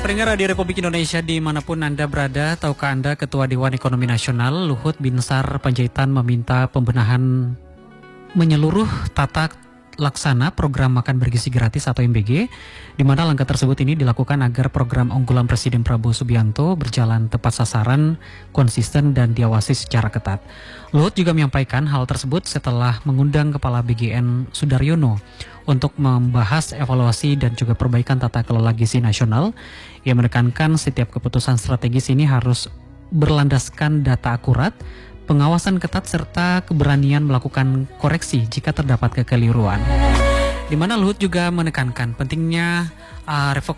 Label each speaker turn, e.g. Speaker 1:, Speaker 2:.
Speaker 1: Pendengar Radio Republik Indonesia dimanapun Anda berada, tahukah Anda Ketua Dewan Ekonomi Nasional Luhut Binsar Panjaitan meminta pembenahan menyeluruh tata laksana program makan bergizi gratis atau MBG, di mana langkah tersebut ini dilakukan agar program unggulan Presiden Prabowo Subianto berjalan tepat sasaran, konsisten dan diawasi secara ketat. Luhut juga menyampaikan hal tersebut setelah mengundang Kepala BGN Sudaryono untuk membahas evaluasi dan juga perbaikan tata kelola gizi nasional. Ia menekankan setiap keputusan strategis ini harus berlandaskan data akurat, pengawasan ketat serta keberanian melakukan koreksi jika terdapat kekeliruan. Di mana Luhut juga menekankan pentingnya